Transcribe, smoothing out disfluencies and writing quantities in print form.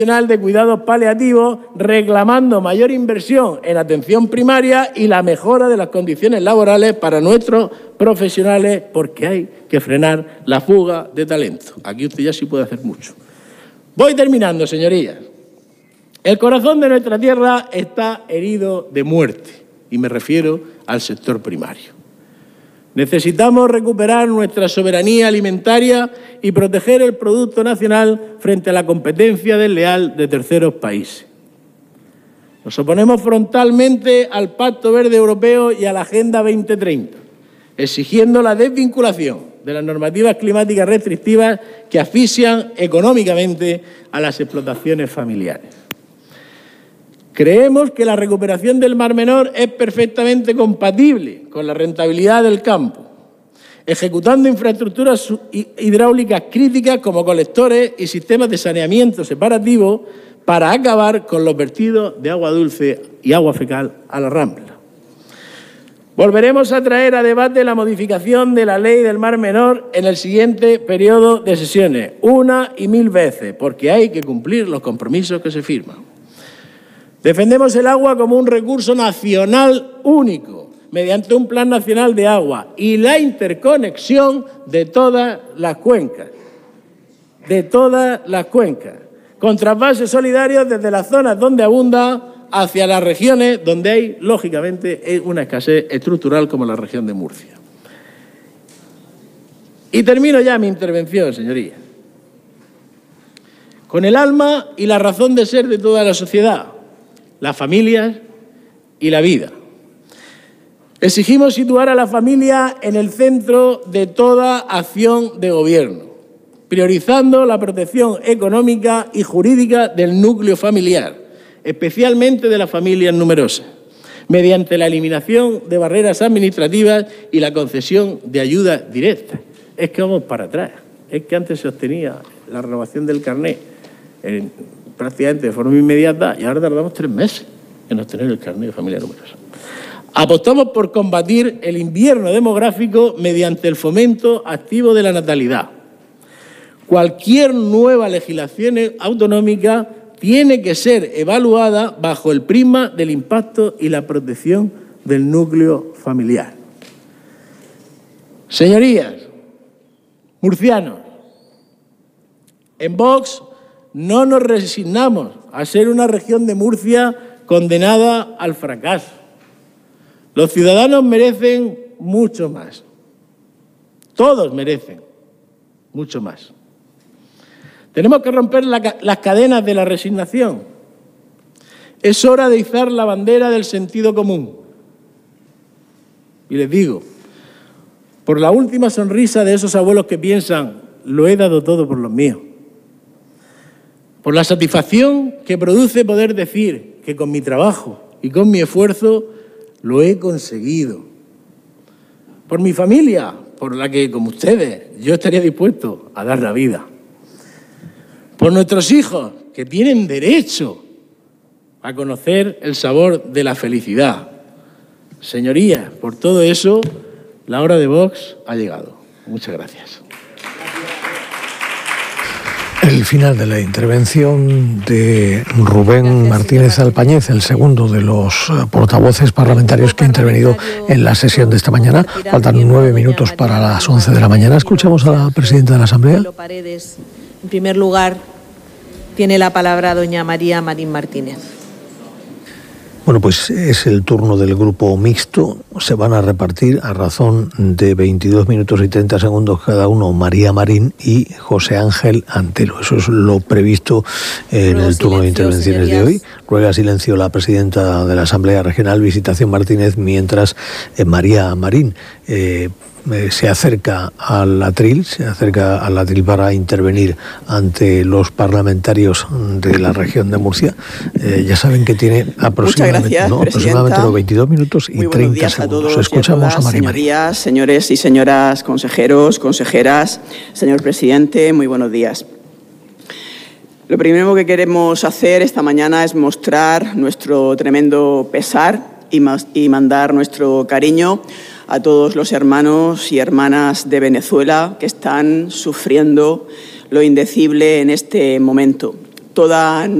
de cuidados paliativos, reclamando mayor inversión en atención primaria y la mejora de las condiciones laborales para nuestros profesionales, porque hay que frenar la fuga de talento. Aquí usted ya sí puede hacer mucho. Voy terminando, señorías. El corazón de nuestra tierra está herido de muerte, y me refiero al sector primario. Necesitamos recuperar nuestra soberanía alimentaria y proteger el producto nacional frente a la competencia desleal de terceros países. Nos oponemos frontalmente al Pacto Verde Europeo y a la Agenda 2030, exigiendo la desvinculación de las normativas climáticas restrictivas que asfixian económicamente a las explotaciones familiares. Creemos que la recuperación del Mar Menor es perfectamente compatible con la rentabilidad del campo, ejecutando infraestructuras hidráulicas críticas como colectores y sistemas de saneamiento separativo para acabar con los vertidos de agua dulce y agua fecal a la Rambla. Volveremos a traer a debate la modificación de la ley del Mar Menor en el siguiente periodo de sesiones, 1 y 1000 veces, porque hay que cumplir los compromisos que se firman. Defendemos el agua como un recurso nacional único, mediante un Plan Nacional de Agua y la interconexión de todas las cuencas. Con trasvases solidarios desde las zonas donde abunda hacia las regiones donde hay, lógicamente, una escasez estructural como la región de Murcia. Y termino ya mi intervención, señorías. Con el alma y la razón de ser de toda la sociedad, las familias y la vida. Exigimos situar a la familia en el centro de toda acción de gobierno, priorizando la protección económica y jurídica del núcleo familiar, especialmente de las familias numerosas, mediante la eliminación de barreras administrativas y la concesión de ayudas directas. Es que vamos para atrás. Es que antes se obtenía la renovación del carné prácticamente de forma inmediata y ahora tardamos 3 meses en obtener el carnet de familia numerosa. Apostamos por combatir el invierno demográfico mediante el fomento activo de la natalidad. Cualquier nueva legislación autonómica tiene que ser evaluada bajo el prisma del impacto y la protección del núcleo familiar. Señorías, murcianos, en Vox no nos resignamos a ser una región de Murcia condenada al fracaso. Los ciudadanos merecen mucho más. Todos merecen mucho más. Tenemos que romper las cadenas de la resignación. Es hora de izar la bandera del sentido común. Y les digo, por la última sonrisa de esos abuelos que piensan, lo he dado todo por los míos. Por la satisfacción que produce poder decir que con mi trabajo y con mi esfuerzo lo he conseguido. Por mi familia, por la que, como ustedes, yo estaría dispuesto a dar la vida. Por nuestros hijos, que tienen derecho a conocer el sabor de la felicidad. Señorías, por todo eso, la hora de Vox ha llegado. Muchas gracias. El final de la intervención de Rubén Martínez Alpañez, el segundo de los portavoces parlamentarios que ha intervenido en la sesión de esta mañana. Faltan 9 minutos para las 11 de la mañana. Escuchamos a la presidenta de la Asamblea. En primer lugar, tiene la palabra doña María Marín Martínez. Bueno, pues es el turno del grupo mixto. Se van a repartir a razón de 22 minutos y 30 segundos cada uno María Marín y José Ángel Antelo. Eso es lo previsto en el turno de intervenciones de hoy. Ruega silencio la presidenta de la Asamblea Regional, Visitación Martínez, mientras María Marín se acerca al atril para intervenir ante los parlamentarios de la región de Murcia. Ya saben que tiene aproximadamente los 22 minutos y 30 segundos. Escuchamos a María Marín. Señorías, señores y señoras consejeros, consejeras, señor presidente, muy buenos días. Lo primero que queremos hacer esta mañana es mostrar nuestro tremendo pesar y mandar nuestro cariño a todos los hermanos y hermanas de Venezuela que están sufriendo lo indecible en este momento. toda